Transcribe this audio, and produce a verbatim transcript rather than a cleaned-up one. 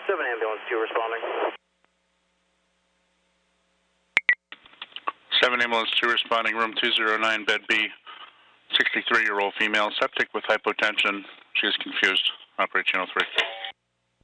seven ambulance two responding. seven ambulance two responding, room two oh nine, bed B, sixty-three-year-old female, septic with hypotension. She is confused. Operate channel three.